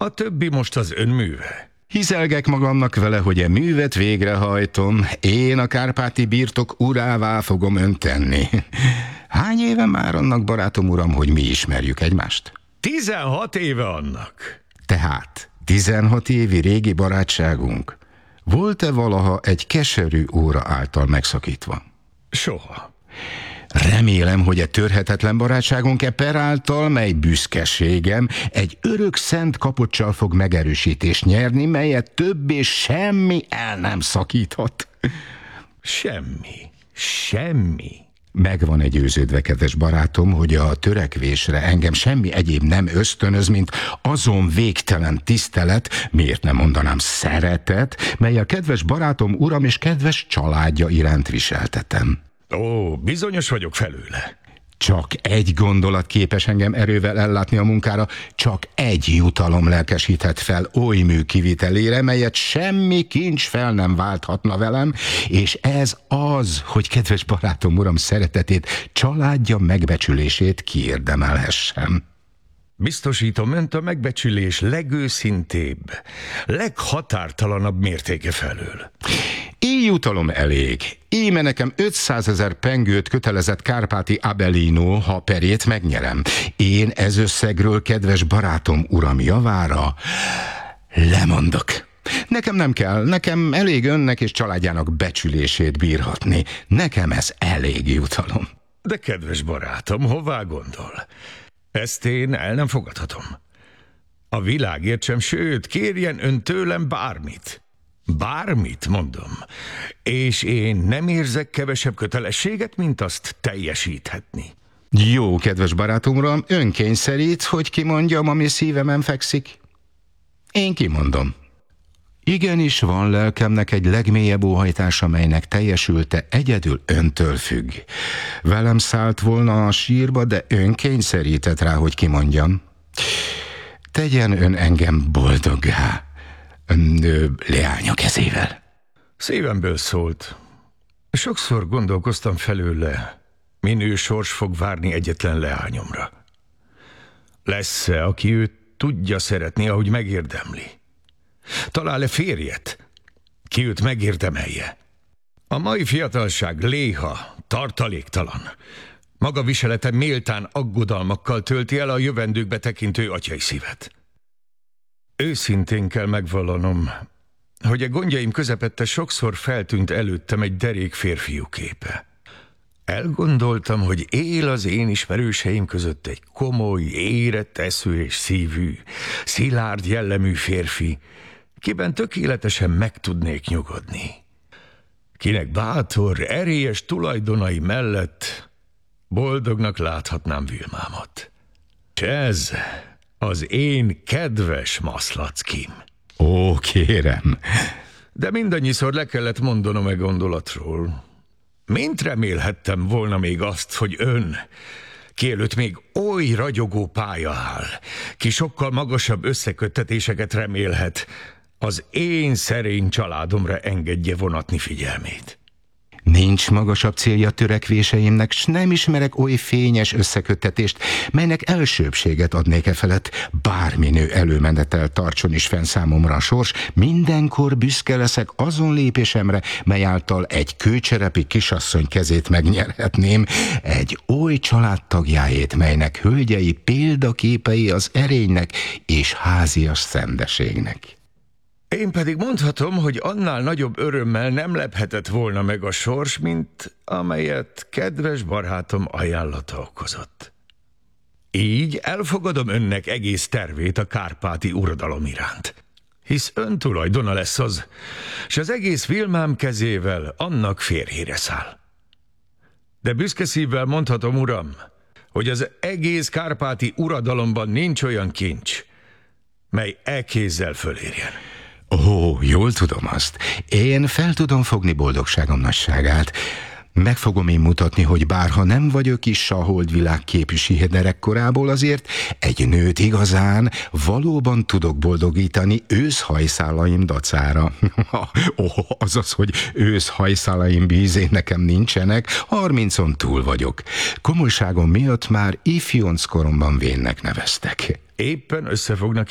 A többi most az ön műve. Hiszelgek magamnak vele, hogy e művet végrehajtom. Én a kárpáti birtok urává fogom önt tenni. Hány éve már annak, barátom uram, hogy mi ismerjük egymást? 16 éve annak. Tehát 16 évi régi barátságunk volt-e valaha egy keserű óra által megszakítva? Soha. Remélem, hogy a törhetetlen barátságunk per által, mely büszkeségem, egy örök szent kapoccsal fog megerősítést nyerni, melyet többé semmi el nem szakíthat. Semmi. Meg van győződve, kedves barátom, hogy a törekvésre engem semmi egyéb nem ösztönöz, mint azon végtelen tisztelet, miért nem mondanám szeretet, mely a kedves barátom uram és kedves családja iránt viseltetem. Ó, bizonyos vagyok felőle. Csak egy gondolat képes engem erővel ellátni a munkára, csak egy jutalom lelkesíthet fel oly mű kivitelére, melyet semmi kincs fel nem válthatna velem, és ez az, hogy kedves barátom uram szeretetét, családja megbecsülését kiérdemelhessem. Biztosítom önt a megbecsülés legőszintébb, leghatártalanabb mértéke felől. Így jutalom elég. Íme nekem 500 000 pengőt kötelezett Kárpáti Abellino, ha perét megnyerem. Én ez összegről, kedves barátom uram javára lemondok. Nekem nem kell, nekem elég önnek és családjának becsülését bírhatni. Nekem ez elég jutalom. De kedves barátom, hová gondol? Ezt én el nem fogadhatom. A világért sem, sőt, kérjen ön tőlem bármit. Bármit, mondom. És én nem érzek kevesebb kötelességet, mint azt teljesíthetni. Jó, kedves barátom uram, ön kényszerít, hogy kimondjam, ami szívemen fekszik? Én kimondom. Igenis van lelkemnek egy legmélyebb óhajtás, amelynek teljesülte egyedül öntől függ. Velem szállt volna a sírba, de ön kényszerített rá, hogy kimondjam. Tegyen ön engem boldoggá. Leánya kezével. Szívemből szólt. Sokszor gondolkoztam felőle, minő sors fog várni egyetlen leányomra. Lesz-e, aki őt tudja szeretni, ahogy megérdemli? Talál-e férjet, ki őt megérdemelje? A mai fiatalság léha, tartaléktalan. Maga viselete méltán aggodalmakkal tölti el a jövendőkbe tekintő atyai szívet. Őszintén kell megvallanom, hogy a gondjaim közepette sokszor feltűnt előttem egy derék férfiú képe. Elgondoltam, hogy él az én ismerőseim között egy komoly, érett eszű és szívű, szilárd jellemű férfi, kiben tökéletesen meg tudnék nyugodni. Kinek bátor, erélyes tulajdonai mellett boldognak láthatnám Vilmámat. És ez az én kedves Maszlackim. Ó, kérem. De mindannyiszor le kellett mondanom e gondolatról. Mint remélhettem volna még azt, hogy ön, ki előtt még oly ragyogó pálya áll, ki sokkal magasabb összeköttetéseket remélhet, az én szerény családomra engedje vonatni figyelmét. Nincs magasabb célja törekvéseimnek, s nem ismerek oly fényes összeköttetést, melynek elsőbbséget adnék felett. Bármi nő előmenetel tartson is fenn számomra a sors, mindenkor büszke leszek azon lépésemre, mely által egy kőcserepi kisasszony kezét megnyerhetném, egy oly családtagjáét, melynek hölgyei példaképei az erénynek és házias szendeségnek. Én pedig mondhatom, hogy annál nagyobb örömmel nem lephetett volna meg a sors, mint amelyet kedves barátom ajánlata okozott. Így elfogadom önnek egész tervét a kárpáti uradalom iránt, hisz ön tulajdona lesz az, s az egész Vilmám kezével annak férjére száll. De büszke szívvel mondhatom, uram, hogy az egész kárpáti uradalomban nincs olyan kincs, mely kézzel fölérjen. Ó, jól tudom azt. Én fel tudom fogni boldogságom nagyságát. Meg fogom én mutatni, hogy bárha nem vagyok is a holdvilág képű siheterek korából, azért egy nőt igazán valóban tudok boldogítani őszhajszálaim dacára. Azaz, hogy őszhajszálaim bízén nekem nincsenek, 30-on túl vagyok. Komolyságom miatt már ifjonc koromban vénnek neveztek. Éppen össze fognak